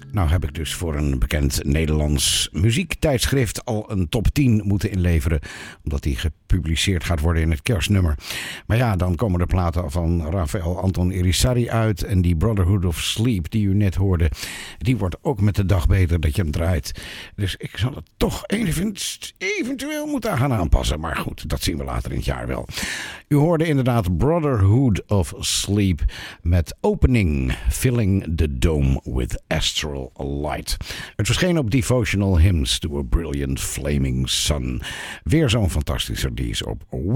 Nou heb ik dus voor een bekend Nederlands muziektijdschrift al een top 10 moeten inleveren. Omdat die gepubliceerd gaat worden in het kerstnummer. Maar ja, dan komen de platen van Rafael Anton Irizarry uit. En die Brotherhood of Sleep die u net hoorde, die wordt ook met de dag beter dat je hem draait. Dus ik zal het toch eventueel moeten gaan aanpassen. Maar goed, dat zien we later in het jaar wel. U hoorde inderdaad Brotherhood of Sleep met opening Filling the Dome with Astral Light. Het verscheen op Devotional Hymns to a Brilliant Flaming Sun. Weer zo'n fantastische release op